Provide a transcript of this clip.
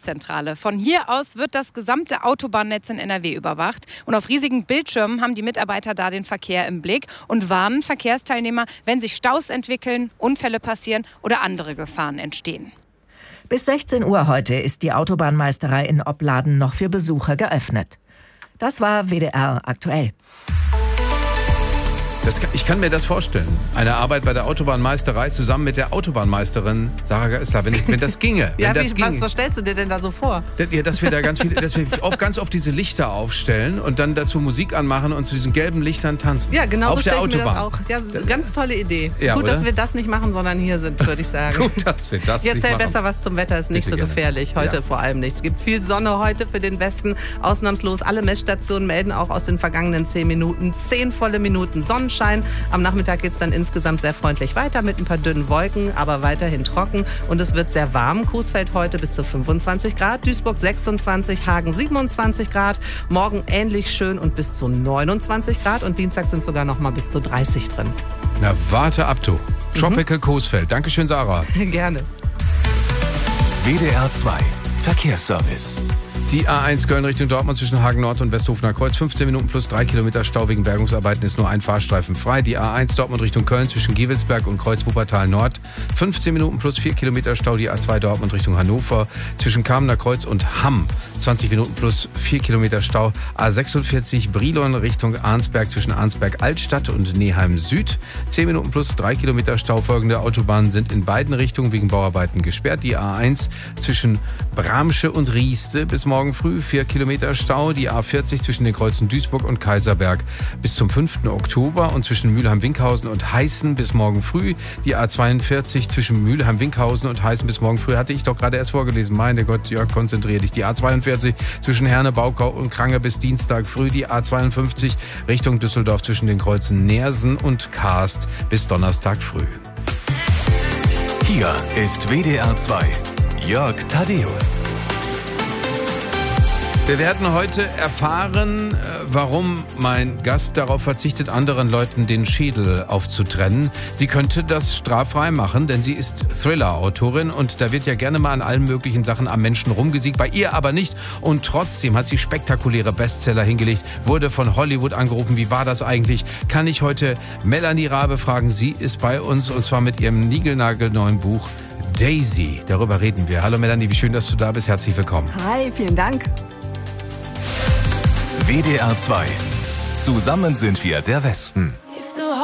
Verkehrszentrale. Von hier aus wird das gesamte Autobahnnetz in NRW überwacht. Und auf riesigen Bildschirmen haben die Mitarbeiter da den Verkehr im Blick und warnen Verkehrsteilnehmer, wenn sich Staus entwickeln, Unfälle passieren oder andere Gefahren entstehen. Bis 16 Uhr heute ist die Autobahnmeisterei in Opladen noch für Besucher geöffnet. Das war WDR aktuell. Ich kann mir das vorstellen. Eine Arbeit bei der Autobahnmeisterei zusammen mit der Autobahnmeisterin Sarah Geisler, wenn das ginge. Was stellst du dir denn da so vor? Dass wir da ganz oft diese Lichter aufstellen und dann dazu Musik anmachen und zu diesen gelben Lichtern tanzen. Ja, genau auf so der stelle ich mir Autobahn. das auch. Ja, ganz tolle Idee. Ja, gut, oder? dass wir das nicht machen, sondern hier sind, würde ich sagen. Gut, dass wir das Jetzt nicht machen. besser was zum Wetter, ist nicht Bitte so gefährlich. Heute vor allem nicht. Es gibt viel Sonne heute für den Westen. Ausnahmslos alle Messstationen melden auch aus den vergangenen 10 Minuten 10 volle Minuten Sonnenschein. Am Nachmittag geht es dann insgesamt sehr freundlich weiter mit ein paar dünnen Wolken, aber weiterhin trocken. Und es wird sehr warm. Coesfeld heute bis zu 25 Grad, Duisburg 26, Hagen 27 Grad. Morgen ähnlich schön und bis zu 29 Grad. Und Dienstag sind sogar noch mal bis zu 30 drin. Na, warte ab, du. Tropical Coesfeld. Dankeschön, Sarah. Gerne. WDR 2 Verkehrsservice. Die A1 Köln Richtung Dortmund zwischen Hagen Nord und Westhofener Kreuz. 15 Minuten plus 3 Kilometer Stau wegen Bergungsarbeiten, ist nur ein Fahrstreifen frei. Die A1 Dortmund Richtung Köln zwischen Giewelsberg und Kreuz Wuppertal Nord. 15 Minuten plus 4 Kilometer Stau. Die A2 Dortmund Richtung Hannover zwischen Kamener Kreuz und Hamm. 20 Minuten plus 4 Kilometer Stau. A46 Brilon Richtung Arnsberg zwischen Arnsberg Altstadt und Neheim Süd. 10 Minuten plus 3 Kilometer Stau. Folgende Autobahnen sind in beiden Richtungen wegen Bauarbeiten gesperrt. Die A1 zwischen Bramsche und Rieste bis morgen früh 4 Kilometer Stau. Die A40 zwischen den Kreuzen Duisburg und Kaiserberg bis zum 5. Oktober und zwischen Mülheim-Winkhausen und Heißen bis morgen früh. Die A42 zwischen Mülheim-Winkhausen und Heißen bis morgen früh hatte ich doch gerade erst vorgelesen. Meine Gott, Jörg, konzentrier dich. Die A42 zwischen Herne, Baukau und Krange bis Dienstag früh. Die A52 Richtung Düsseldorf zwischen den Kreuzen Neersen und Karst bis Donnerstag früh. Hier ist WDR 2 Jörg Thaddeus. Wir werden heute erfahren, warum mein Gast darauf verzichtet, anderen Leuten den Schädel aufzutrennen. Sie könnte das straffrei machen, denn sie ist Thriller-Autorin und da wird ja gerne mal an allen möglichen Sachen am Menschen rumgesiegt, bei ihr aber nicht. Und trotzdem hat sie spektakuläre Bestseller hingelegt, wurde von Hollywood angerufen. Wie war das eigentlich? Kann ich heute Melanie Rabe fragen? Sie ist bei uns und zwar mit ihrem niegelnagelneuen Buch Daisy. Darüber reden wir. Hallo Melanie, wie schön, dass du da bist. Herzlich willkommen. Hi, vielen Dank. WDR 2. Zusammen sind wir der Westen.